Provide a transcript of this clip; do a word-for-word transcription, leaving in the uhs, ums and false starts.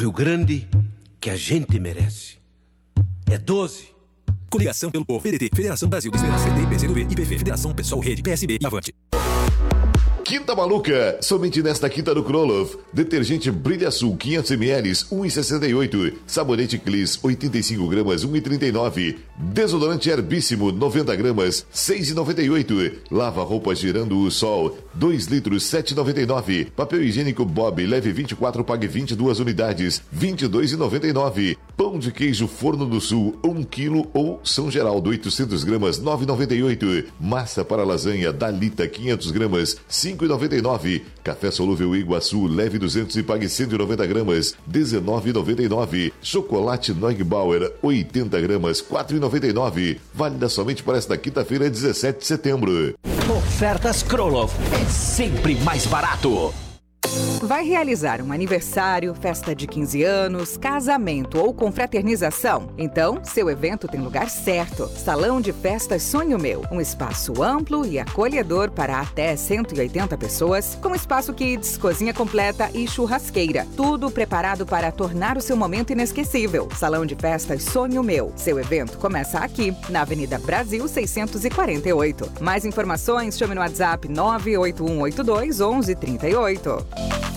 Rio Grande que a gente merece. É doze. Coligação pelo Povo, P D T, Federação Brasil de Esperança, P D, P C do B, I P F, Federação Pessoal, Rede, P S B e Avante. Quinta Maluca, somente nesta quinta no Krolov. Detergente Brilha Sul quinhentos mililitros, um real e sessenta e oito centavos. Sabonete Clis, oitenta e cinco gramas, um real e trinta e nove centavos. Desodorante Herbíssimo, noventa gramas, seis reais e noventa e oito centavos. Lava roupa girando o sol, dois litros, sete reais e noventa e nove centavos. Papel higiênico Bob, leve vinte e quatro, pague vinte e duas unidades, vinte e dois reais e noventa e nove centavos. Pão de queijo Forno do Sul, um quilo ou São Geraldo, oitocentas gramas, nove reais e noventa e oito centavos. Massa para lasanha Dalita, quinhentas gramas, cinco reais e noventa e nove centavos. Café solúvel Iguaçu, leve duzentos e pague cento e noventa gramas, dezenove reais e noventa e nove centavos. Chocolate Neugbauer, oitenta gramas, quatro reais e noventa e nove centavos. Válida somente para esta quinta-feira, dezessete de setembro. Ofertas Krolov é sempre mais barato. Vai realizar um aniversário, festa de quinze anos, casamento ou confraternização? Então, seu evento tem lugar certo. Salão de Festas Sonho Meu. Um espaço amplo e acolhedor para até cento e oitenta pessoas, com espaço kids, cozinha completa e churrasqueira. Tudo preparado para tornar o seu momento inesquecível. Salão de Festas Sonho Meu. Seu evento começa aqui, na Avenida Brasil seiscentos e quarenta e oito. Mais informações, chame no WhatsApp nove oito um oito dois, onze trinta e oito.